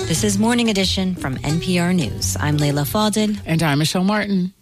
This is Morning Edition from NPR News. I'm Leila Fadel. And I'm Michelle Martin.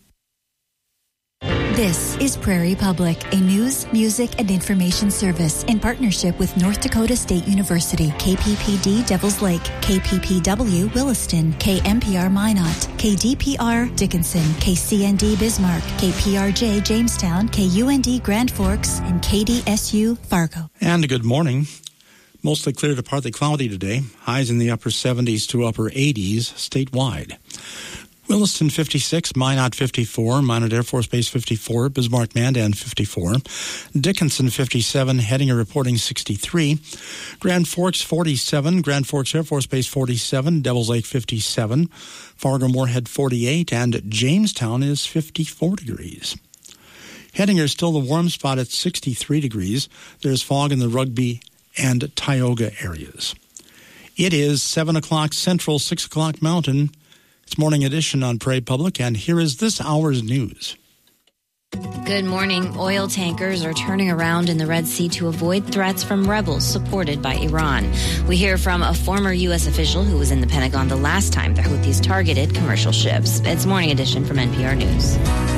This is Prairie Public, a news, music, and information service in partnership with North Dakota State University, KPPD Devils Lake, KPPW Williston, KMPR Minot, KDPR Dickinson, KCND Bismarck, KPRJ Jamestown, KUND Grand Forks, and KDSU Fargo. And good morning. Mostly clear to partly cloudy today. Highs in the upper 70s to upper 80s statewide. Williston 56, Minot 54, Minot Air Force Base 54, Bismarck Mandan 54, Dickinson 57, Hettinger reporting 63, Grand Forks 47, Grand Forks Air Force Base 47, Devils Lake 57, Fargo Moorhead 48, and Jamestown is 54 degrees. Hettinger is still the warm spot at 63 degrees. There's fog in the Rugby and Tioga areas. It is 7 o'clock Central, 6 o'clock Mountain. It's Morning Edition on Prairie Public, and here is this hour's news. Good morning. Oil tankers are turning around in the Red Sea to avoid threats from rebels supported by Iran. We hear from a former U.S. official who was in the Pentagon the last time the Houthis targeted commercial ships. It's Morning Edition from NPR News.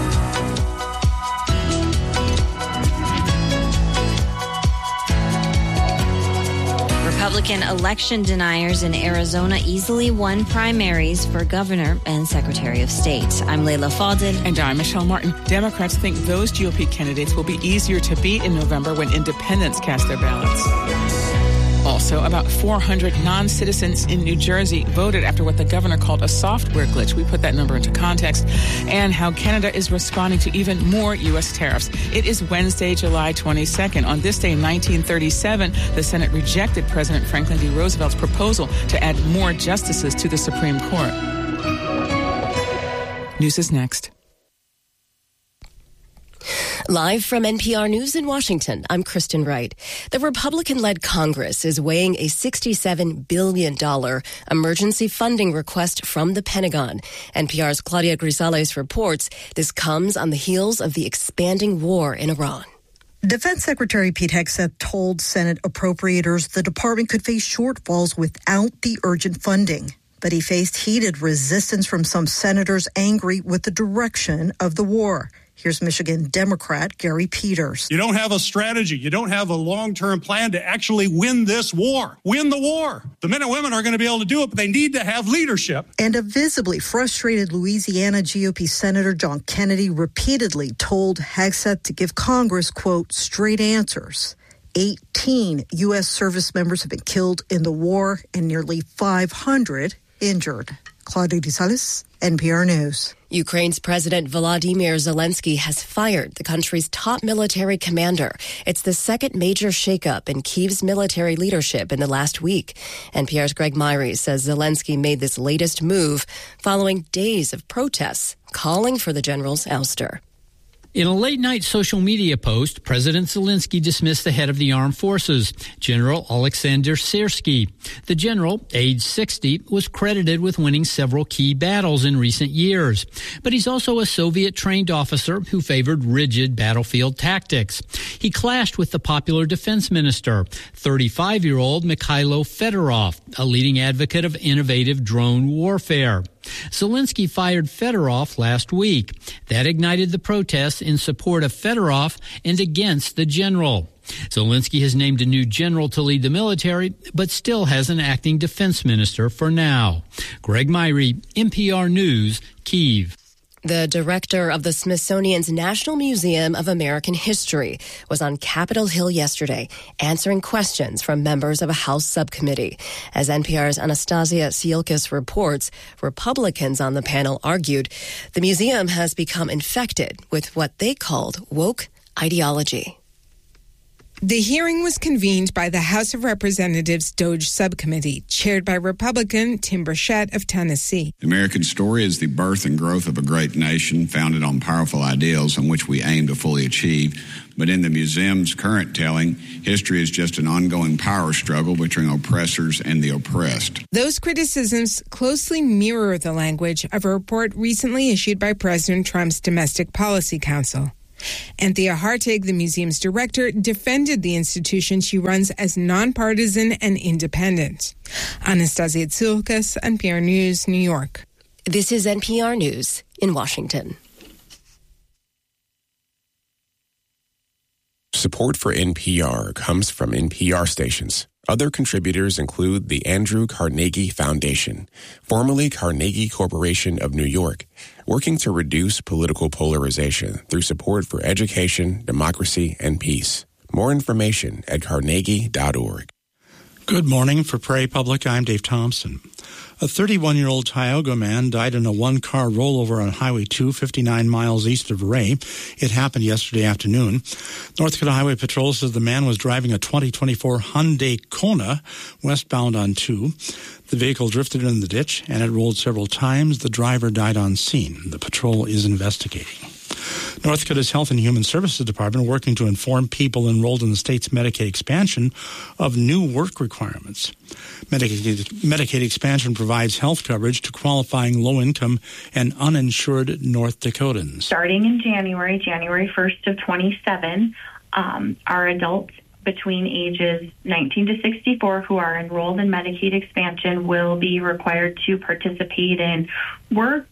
Republican election deniers in Arizona easily won primaries for governor and secretary of state. I'm Leila Fadel. And I'm Michelle Martin. Democrats think those GOP candidates will be easier to beat in November when independents cast their ballots. Also, about 400 non-citizens in New Jersey voted after what the governor called a software glitch. We put that number into context. And how Canada is responding to even more U.S. tariffs. It is Wednesday, July 22nd. On this day in 1937, the Senate rejected President Franklin D. Roosevelt's proposal to add more justices to the Supreme Court. News is next. Live from NPR News in Washington, I'm Kristen Wright. The Republican-led Congress is weighing a $67 billion emergency funding request from the Pentagon. NPR's Claudia Grisales reports this comes on the heels of the expanding war in Iran. Defense Secretary Pete Hegseth told Senate appropriators the department could face shortfalls without the urgent funding. But he faced heated resistance from some senators angry with the direction of the war. Here's Michigan Democrat Gary Peters. You don't have a strategy. You don't have a long-term plan to actually win this war. Win the war. The men and women are going to be able to do it, but they need to have leadership. And a visibly frustrated Louisiana GOP Senator John Kennedy repeatedly told Hegseth to give Congress, quote, straight answers. 18 U.S. service members have been killed in the war and nearly 500 injured. Claudia Grisales, NPR News. Ukraine's President Volodymyr Zelensky has fired the country's top military commander. It's the second major shakeup in Kyiv's military leadership in the last week. NPR's Greg Myrie says Zelensky made this latest move following days of protests calling for the general's ouster. In a late-night social media post, President Zelensky dismissed the head of the armed forces, General Alexander Syrsky. The general, age 60, was credited with winning several key battles in recent years. But he's also a Soviet-trained officer who favored rigid battlefield tactics. He clashed with the popular defense minister, 35-year-old Mikhailo Fedorov, a leading advocate of innovative drone warfare. Zelensky fired Fedorov last week. That ignited the protests in support of Fedorov and against the general. Zelensky has named a new general to lead the military, but still has an acting defense minister for now. Greg Myrie, NPR News, Kyiv. The director of the Smithsonian's National Museum of American History was on Capitol Hill yesterday, answering questions from members of a House subcommittee. As NPR's Anastasia Siolkas reports, Republicans on the panel argued the museum has become infected with what they called woke ideology. The hearing was convened by the House of Representatives DOJ Subcommittee, chaired by Republican Tim Burchett of Tennessee. The American story is the birth and growth of a great nation founded on powerful ideals on which we aim to fully achieve. But in the museum's current telling, history is just an ongoing power struggle between oppressors and the oppressed. Those criticisms closely mirror the language of a report recently issued by President Trump's Domestic Policy Council. Anthea Hartig, the museum's director, defended the institution she runs as nonpartisan and independent. Anastasia Tsilkas, NPR News, New York. This is NPR News in Washington. Support for NPR comes from NPR stations. Other contributors include the Andrew Carnegie Foundation, formerly Carnegie Corporation of New York, working to reduce political polarization through support for education, democracy, and peace. More information at carnegie.org. Good morning. For Prairie Public, I'm Dave Thompson. A 31-year-old Tioga man died in a one-car rollover on Highway 2, 59 miles east of Ray. It happened yesterday afternoon. North Dakota Highway Patrol says the man was driving a 2024 Hyundai Kona westbound on 2. The vehicle drifted in the ditch, and it rolled several times. The driver died on scene. The patrol is investigating. North Dakota's Health and Human Services Department working to inform people enrolled in the state's Medicaid expansion of new work requirements. Medicaid expansion provides health coverage to qualifying low-income and uninsured North Dakotans. Starting in January 1st of 27, our adults between ages 19 to 64 who are enrolled in Medicaid expansion will be required to participate in work,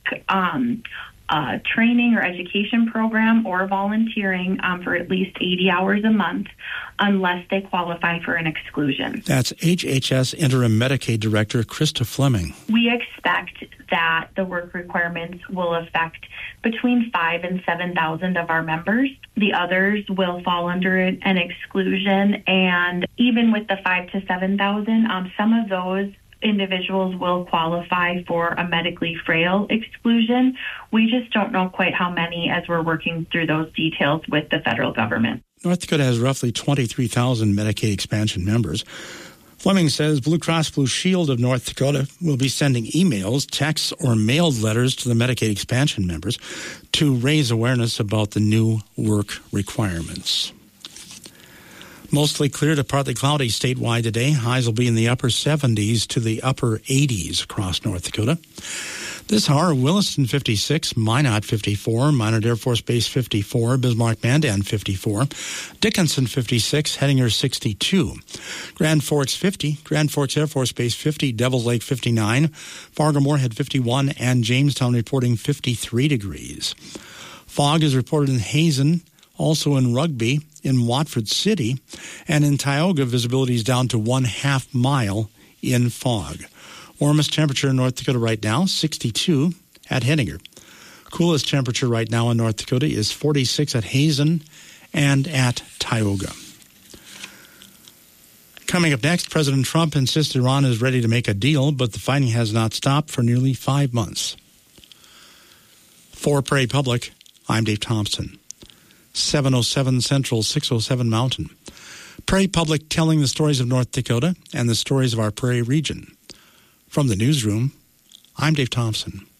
training or education program or volunteering for at least 80 hours a month unless they qualify for an exclusion. That's HHS Interim Medicaid Director Krista Fleming. We expect that the work requirements will affect between 5,000 and 7,000 of our members. The others will fall under an exclusion, and even with the 5,000 to 7,000, some of those individuals will qualify for a medically frail exclusion. We just don't know quite how many as we're working through those details with the federal government. North Dakota has roughly 23,000 Medicaid expansion members. Fleming says Blue Cross Blue Shield of North Dakota will be sending emails, texts, or mailed letters to the Medicaid expansion members to raise awareness about the new work requirements. Mostly clear to partly cloudy statewide today. Highs will be in the upper 70s to the upper 80s across North Dakota. This hour, Williston 56, Minot 54, Minot Air Force Base 54, Bismarck-Mandan 54, Dickinson 56, Hettinger 62, Grand Forks 50, Grand Forks Air Force Base 50, Devils Lake 59, Fargo-Moorhead 51, and Jamestown reporting 53 degrees. Fog is reported in Hazen, also in Rugby, in Watford City, and in Tioga, visibility is down to 1/2 mile in fog. Warmest temperature in North Dakota right now, 62 at Hettinger. Coolest temperature right now in North Dakota is 46 at Hazen and at Tioga. Coming up next, President Trump insists Iran is ready to make a deal, but the fighting has not stopped for nearly 5 months. For Prairie Public, I'm Dave Thompson. 707 Central, 607 Mountain. Prairie Public telling the stories of North Dakota and the stories of our Prairie region. From the newsroom, I'm Dave Thompson.